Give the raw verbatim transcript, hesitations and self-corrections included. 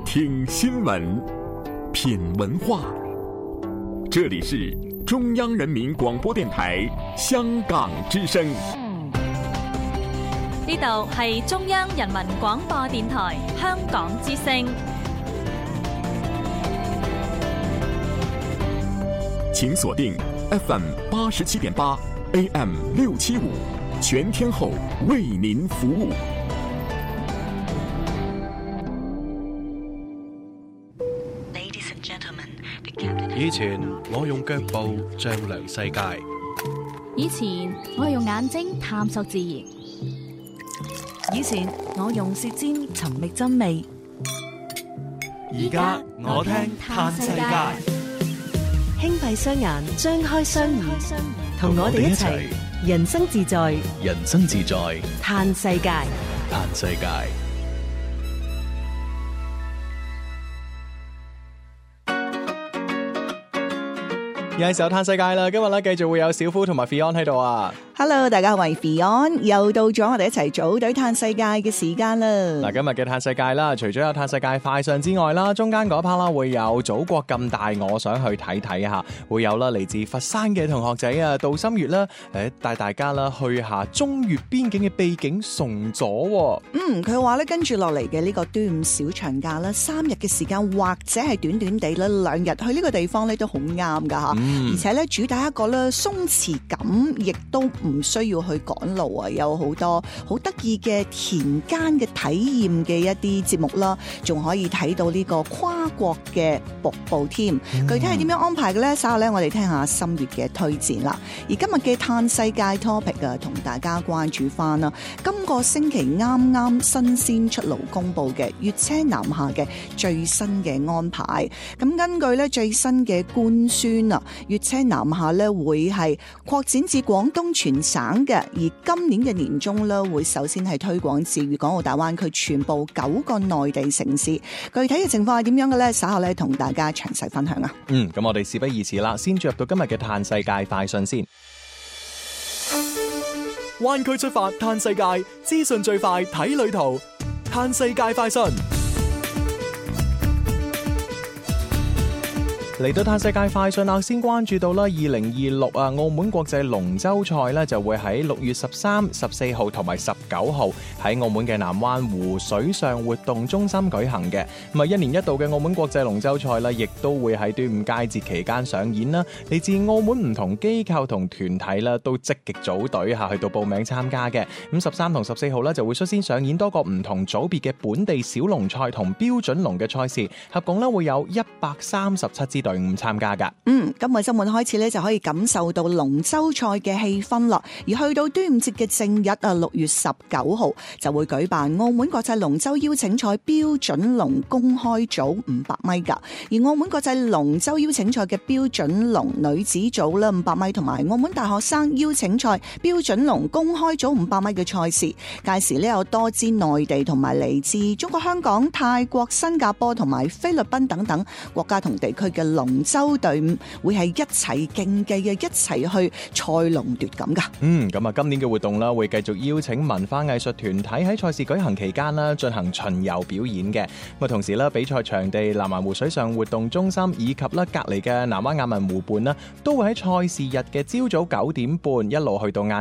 聽新聞，品文化。這裡是中央人民廣播電台香港之聲。 呢度係中央人民廣播電台香港之聲。 請鎖定 F M 八十七點八 A M 六七五，全天候為您服務。 以前我用腳步丈量世界， 以前我係用眼睛探索自然， 以前我用舌尖尋覓真味， 而家我聽嘆世界。 輕閉雙眼，張開雙耳，同我哋一齊人生自在， 人生自在嘆世界， 嘆世界。 又係時候嘆世界啦！今日咧繼續會有小夫同埋 Fion 喺度啊！ Hello， 大家好，我係 Fion，又到咗我哋一齊組隊嘆世界嘅時間啦！ 嗱，今日嘅嘆世界啦，除咗有嘆世界快訊之外啦，中間嗰 part 啦會有祖國咁大，我想去睇睇下，會有啦嚟自佛山嘅同學仔啊，杜心月啦，誒帶大家啦去下中越邊境嘅秘境崇左。 嗯，佢話咧跟住落嚟嘅呢個端午小長假啦，三日嘅時間或者係短短地啦，兩日去呢個地方咧都好啱噶吓，嗯、而且咧主打一個咧鬆弛感，亦都唔需要去趕路啊，有好多好得意嘅田間嘅體驗嘅一啲節目啦，仲可以睇到呢個跨國嘅瀑布添。嗯、具體係點樣安排嘅呢？稍後咧我哋聽下心月嘅推薦啦。而今日嘅嘆世界 topic 啊，同大家關注翻啦。今個星期啱啱新鮮出爐公布嘅粵車南下嘅最新嘅安排。咁根據咧最新嘅官宣啊，粵車南下咧會係擴展至廣東全省嘅，而今年嘅年中咧會首先係推廣至粵港澳大灣區全部九個內地城市。具體嘅情況係點樣嘅呢？稍後咧同大家詳細分享啊。 嗯，咁我哋事不宜遲啦，先進入到今日嘅嘆世界快訊先。灣區出發嘆世界，資訊最快睇旅途，嘆世界快訊。嚟到嘆世界快訊啦，先關注到啦，二零二六啊，澳門國際龍舟賽咧就會喺六月十三、十四號同埋十九號喺澳門嘅南灣湖水上活動中心舉行嘅。咁啊，一年一度嘅澳門國際龍舟賽咧，亦都會喺端午佳節期間上演啦。嚟自澳門唔同機構同團體啦，都積極組隊下去到報名參加嘅。咁十三同十四號咧就會率先上演多個唔同組別嘅本地小龍賽同標準龍嘅賽事，合共咧會有一百三十七支隊伍參加噶。 嗯，今日周末開始咧就可以感受到龍舟賽嘅氣氛啦。而去到端午節嘅正日啊，六月十九號就會舉辦澳門國際龍舟邀請賽標準龍公開組五百米噶。而澳門國際龍舟邀請賽嘅標準龍女子組啦五百米，同埋澳門大學生邀請賽標準龍公開組五百米嘅賽事，屆時呢有多支內地同埋嚟自中國香港、泰國、新加坡同埋菲律賓等等國家同地區嘅龍舟隊伍會係一齊競技嘅，一齊去賽龍奪錦噶。 嗯，咁啊，今年嘅活動啦，會繼續邀請文化藝術團體喺賽事舉行期間啦，進行巡遊表演嘅。咁啊，同時啦，比賽場地南灣湖水上活動中心以及啦隔籬嘅南灣亞文湖畔啦，都會喺賽事日嘅朝早九點半一路去到晏